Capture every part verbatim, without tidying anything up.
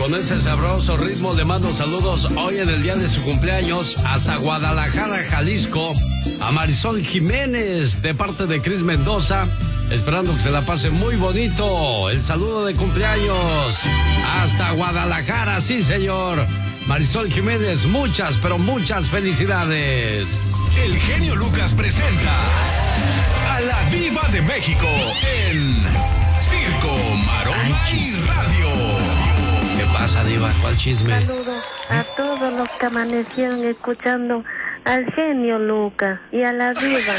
Con ese sabroso ritmo le mando saludos hoy en el día de su cumpleaños hasta Guadalajara, Jalisco, a Marisol Jiménez de parte de Cris Mendoza, esperando que se la pase muy bonito. El saludo de cumpleaños hasta Guadalajara, sí señor. Marisol Jiménez, muchas, pero muchas felicidades. El genio Lucas presenta a la Diva de México en Circo, Maroma y Radio. ¿Qué pasa, Diva? ¿Cuál chisme? Saludos a todos los que amanecieron escuchando al genio Lucas y a la Diva.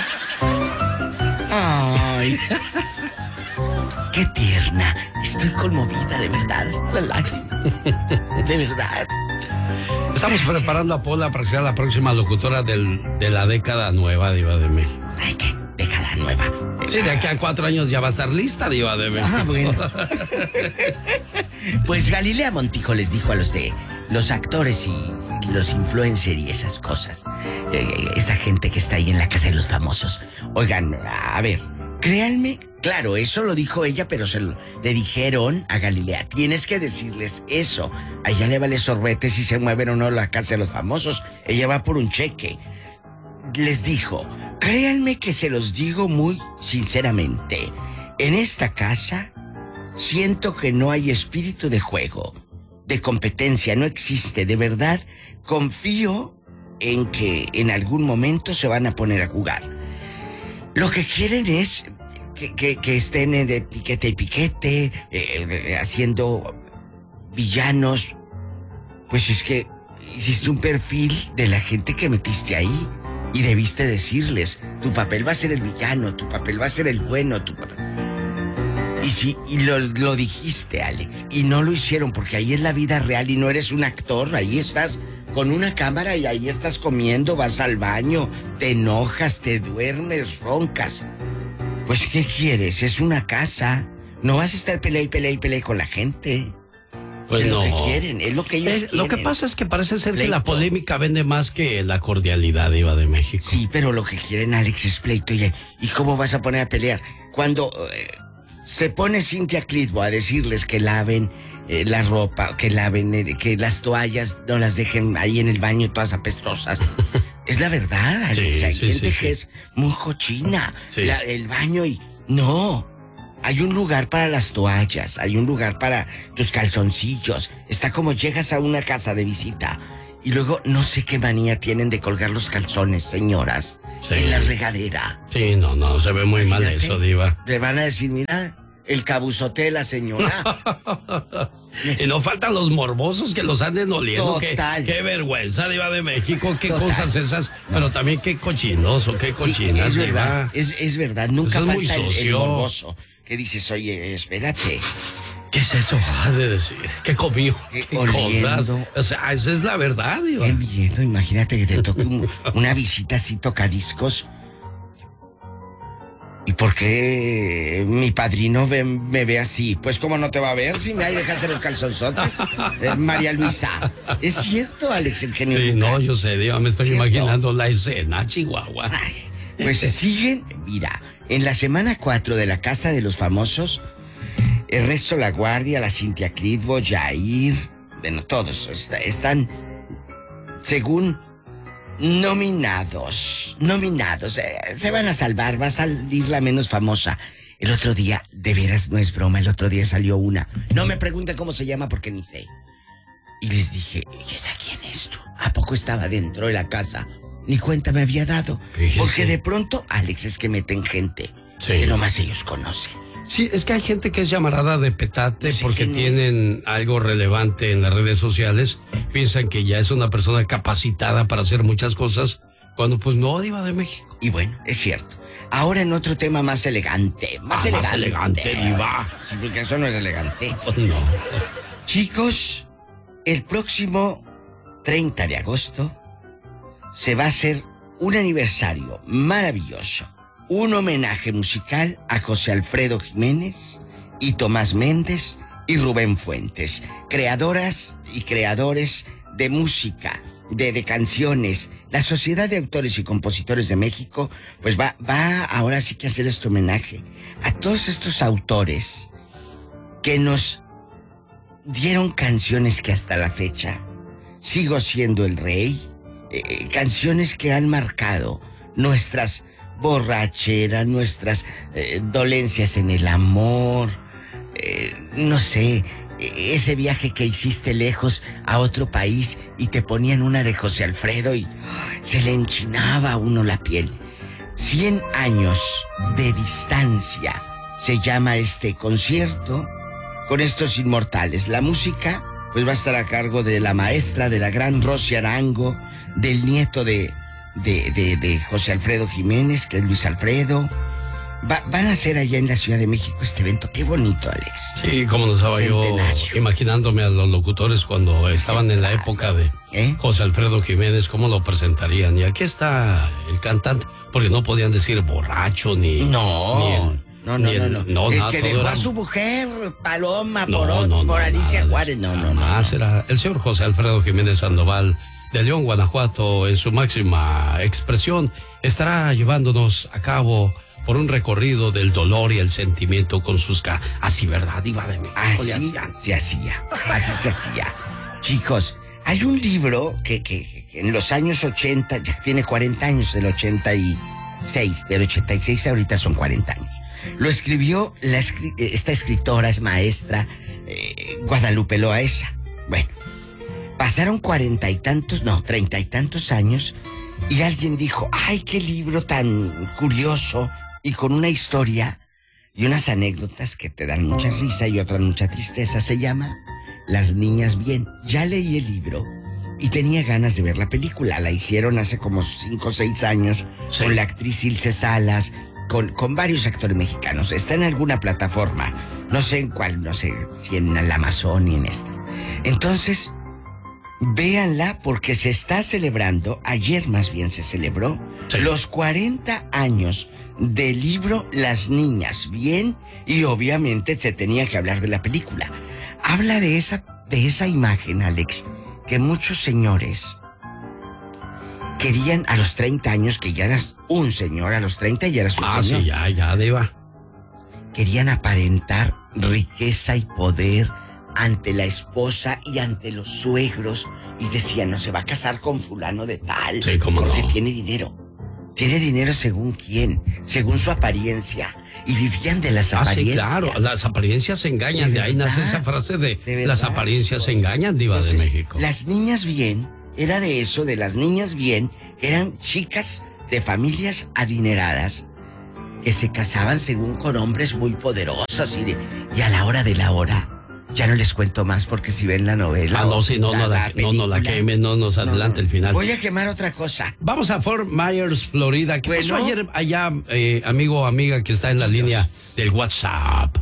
Ay, qué tierna. Estoy conmovida, de verdad, hasta las lágrimas. De verdad. Estamos Gracias. preparando a Pola para que sea la próxima locutora del, de la década nueva, Diva de México. Ay, ¿qué? Década nueva. Sí, de aquí a cuatro años ya va a estar lista, Diva de México. Ah, bueno. Pues Galilea Montijo les dijo a los de los actores y los influencers y esas cosas, eh, esa gente que está ahí en la casa de los famosos, oigan, a ver, créanme, claro, eso lo dijo ella, pero se lo, le dijeron a Galilea, tienes que decirles eso. A ella le vale sorbete si se mueven o no a la casa de los famosos, ella va por un cheque. Les dijo, créanme que se los digo muy sinceramente, en esta casa siento que no hay espíritu de juego, de competencia, no existe, de verdad, confío en que en algún momento se van a poner a jugar. Lo que quieren es que, que, que estén de piquete y piquete, eh, haciendo villanos. Pues es que hiciste un perfil de la gente que metiste ahí y debiste decirles, tu papel va a ser el villano, tu papel va a ser el bueno, tu papel... Y sí, y lo, lo dijiste, Alex, y no lo hicieron porque ahí es la vida real y no eres un actor, ahí estás con una cámara y ahí estás comiendo, vas al baño, te enojas, te duermes, roncas. Pues, ¿qué quieres? Es una casa, no vas a estar pelea y pelea y pelea con la gente. Pues es no. lo que quieren, es lo que ellos eh, quieren. Lo que pasa es que parece ser pleito. que la polémica vende más que la cordialidad, Diva de México. Sí, pero lo que quieren, Alex, es pleito. ¿Y, ¿y cómo vas a poner a pelear? Cuando... Eh, se pone Cintia Clitbo a decirles que laven eh, la ropa, que laven, eh, que las toallas no las dejen ahí en el baño todas apestosas. Es la verdad, Alex. Sí, Hay sí, gente sí, que sí. es muy cochina. Sí. La, el baño y... No, hay un lugar para las toallas, hay un lugar para tus calzoncillos. Está como llegas a una casa de visita y luego no sé qué manía tienen de colgar los calzones, señoras, Sí. en la regadera. Sí, no, no, se ve muy Imagínate, mal eso, Diva. Le van a decir, mira, el cabuzote de la señora. Y no faltan los morbosos que los anden oliendo. Total. Qué, qué vergüenza, Diva de México, qué Total. cosas esas. Pero también qué cochinoso, qué cochinas, sí, es Diva. verdad, es, es verdad, nunca Eso es muy falta el, el sucio. morboso. Que dices, oye, espérate. ¿Qué es eso? Ha de decir. ¿Qué comió? ¿Qué ¿Qué oliendo? cosas? O sea, esa es la verdad, Diva. Qué miedo, imagínate que te toque un- una visita así tocadiscos. ¿Y por qué mi padrino ve- me ve así? Pues cómo no te va a ver si me hay dejaste los calzonzotes. Eh, María Luisa. Es cierto, Alex, el genio Sí, Lucas. no, yo sé, Diva, me estoy ¿Cierto? imaginando la escena, Chihuahua. Ay, pues se siguen, mira, en la semana cuatro de la Casa de los Famosos, Ernesto La Guardia, la Cintia Clitbo, Jair, bueno, todos est- están, según nominados, nominados, eh, se van a salvar, va a salir la menos famosa. El otro día, de veras, no es broma, el otro día salió una. No me pregunten cómo se llama porque ni sé. Y les dije, ¿y esa quién es tú? ¿A poco estaba dentro de la casa? Ni cuenta me había dado. Fíjese. Porque de pronto, Alex, es que meten gente Sí. que nomás ellos conocen. Sí, es que hay gente que es llamarada de petate No sé porque quién tienen algo relevante en las redes sociales. Piensan que ya es una persona capacitada para hacer muchas cosas, cuando pues no, Diva de México. Y bueno, es cierto. Ahora en otro tema más elegante. Más Ah, elegante. más elegante, Diva. Sí, porque eso no es elegante. No. Chicos, el próximo treinta de agosto se va a hacer un aniversario maravilloso. Un homenaje musical a José Alfredo Jiménez y Tomás Méndez y Rubén Fuentes, creadoras y creadores de música, de, de canciones. La Sociedad de Autores y Compositores de México, pues va, va ahora sí que a hacer este homenaje a todos estos autores que nos dieron canciones que hasta la fecha sigo siendo el rey, eh, canciones que han marcado nuestras borracheras, nuestras eh, dolencias en el amor, eh, no sé, ese viaje que hiciste lejos a otro país y te ponían una de José Alfredo y se le enchinaba a uno la piel. Cien años de distancia se llama este concierto con estos inmortales. La música pues va a estar a cargo de la maestra, de la gran Rosy Arango, del nieto de, de, de, de José Alfredo Jiménez, que es Luis Alfredo. Va, van a hacer allá en la Ciudad de México este evento. Qué bonito, Alex. Sí, como lo estaba yo imaginándome a los locutores cuando estaban sí, en la época de ¿Eh? José Alfredo Jiménez, cómo lo presentarían. Y aquí está el cantante, porque no podían decir borracho ni... No, ni el, no, no, ni el, no, no. no El nada, que dejó era... a su mujer, Paloma, no, por, no, no, por Alicia nada, Juárez. No, no, no. Más era el señor José Alfredo Jiménez Sandoval de León, Guanajuato, en su máxima expresión, estará llevándonos a cabo por un recorrido del dolor y el sentimiento con sus... Ca así, ¿verdad, Diva de México? Así se hacía, así se hacía. Chicos, hay un libro que, que, que en los años ochenta, ya tiene cuarenta años, del ochenta y seis, del ochenta y seis ahorita son cuarenta años. Lo escribió la, esta escritora, es maestra, eh, Guadalupe Loaesa. Bueno, pasaron cuarenta y tantos, no, treinta y tantos años y alguien dijo, ¡ay, qué libro tan curioso! Y con una historia y unas anécdotas que te dan mucha risa y otras mucha tristeza. Se llama Las Niñas Bien. Ya leí el libro y tenía ganas de ver la película. La hicieron hace como cinco o seis años sí. con la actriz Ilse Salas, con, con varios actores mexicanos. Está en alguna plataforma, no sé en cuál, no sé si en el Amazon y en estas. Entonces, véanla porque se está celebrando, ayer más bien se celebró, sí. los cuarenta años del libro Las Niñas Bien, y obviamente se tenía que hablar de la película. Habla de esa, de esa imagen, Alex, que muchos señores querían a los treinta años, que ya eras un señor, a los treinta ya eras un ah, señor. Ah, sí, ya, ya, Diva. Querían aparentar riqueza y poder ante la esposa y ante los suegros, y decían, no se va a casar con fulano de tal, sí, cómo porque no. tiene dinero. Tiene dinero según quién, según su apariencia, y vivían de las ah, apariencias. Sí, claro, las apariencias se engañan, de, de ahí nace esa frase de, de las apariencias se engañan, Diva Entonces, de México. Las niñas bien, era de eso, de las niñas bien, eran chicas de familias adineradas, que se casaban según con hombres muy poderosos, y, de, y a la hora de la hora, ya no les cuento más porque si ven la novela... Ah, no, si no, la, no, la, la no, no la quemen, no nos adelante no, el final. Voy a quemar otra cosa. Vamos a Fort Myers, Florida. ¿Qué bueno, pasó ayer allá, eh, amigo o amiga que está en la Dios. línea del WhatsApp?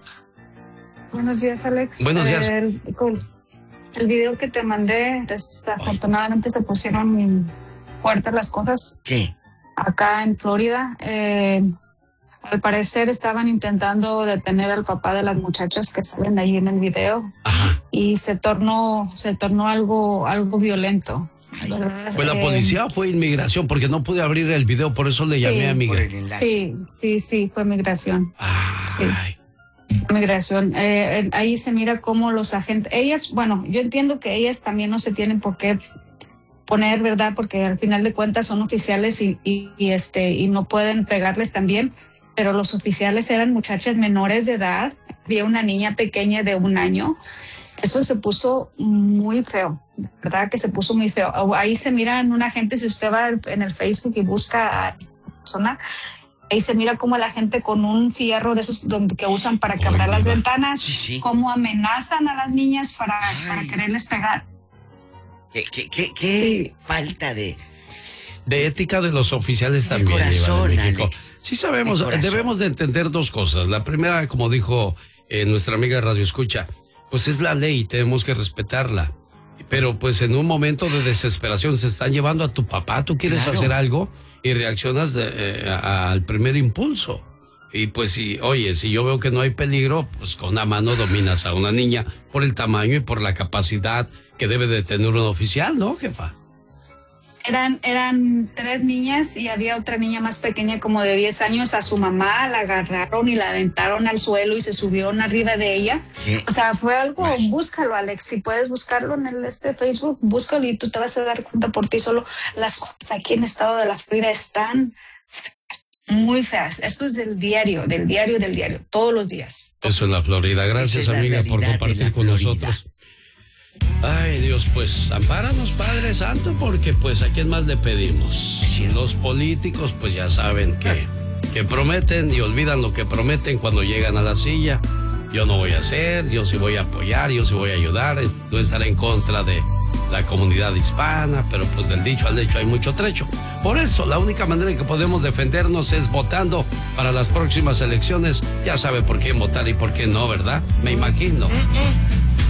Buenos días, Alex. Buenos días. Eh, el, el video que te mandé, desafortunadamente Ay. se pusieron fuertes las cosas. ¿Qué? Acá en Florida, eh... al parecer estaban intentando detener al papá de las muchachas que salen ahí en el video. Ajá. Y se tornó se tornó algo algo violento. ¿Fue la policía o fue inmigración? Porque no pude abrir el video, por eso le llamé sí, a amiga. Sí, sí, sí, fue migración. Ay. Sí. Migración. Eh, ahí se mira cómo los agentes, ellas, bueno, yo entiendo que ellas también no se tienen por qué poner, ¿verdad? Porque al final de cuentas son oficiales y, y, y este y no pueden pegarles también. Pero los oficiales eran muchachas menores de edad, había una niña pequeña de un año. Eso se puso muy feo, ¿verdad? Que se puso muy feo. Ahí se mira en una gente, si usted va en el Facebook y busca a esta persona, ahí se mira como la gente con un fierro de esos donde, que usan para quebrar las ventanas, sí, sí. cómo amenazan a las niñas para, para quererles pegar. ¿Qué, qué, qué, qué sí. falta de... De ética de los oficiales de también, corazón, Diva de México. Alex. Sí sabemos, de debemos de entender dos cosas. La primera, como dijo eh, nuestra amiga Radio Escucha, pues es la ley, tenemos que respetarla. Pero pues en un momento de desesperación se están llevando a tu papá, tú quieres claro. hacer algo y reaccionas de, eh, a, al primer impulso. Y pues si, oye, si yo veo que no hay peligro, pues con la mano dominas a una niña por el tamaño y por la capacidad que debe de tener un oficial, ¿no, jefa? Eran, eran tres niñas y había otra niña más pequeña como de diez años. A su mamá la agarraron y la aventaron al suelo y se subieron arriba de ella. ¿Qué? O sea, fue algo, búscalo, Alex, si puedes buscarlo en el este Facebook, búscalo y tú te vas a dar cuenta por ti solo. Las cosas aquí en el estado de la Florida están muy feas. Esto es del diario, del diario, del diario, todos los días. Eso en la Florida. Gracias, Esa es la amiga, por realidad de compartir la con Florida. nosotros. Ay, Dios, pues, ampáranos, Padre Santo, porque pues, ¿a quién más le pedimos? Es cierto. Los políticos, pues, ya saben que, que prometen y olvidan lo que prometen cuando llegan a la silla. Yo no voy a hacer, yo sí voy a apoyar, yo sí voy a ayudar, es- no estaré en contra de la comunidad hispana, pero pues del dicho al hecho hay mucho trecho. Por eso, la única manera en que podemos defendernos es votando para las próximas elecciones. Ya sabe por quién votar y por qué no, ¿verdad? Me imagino.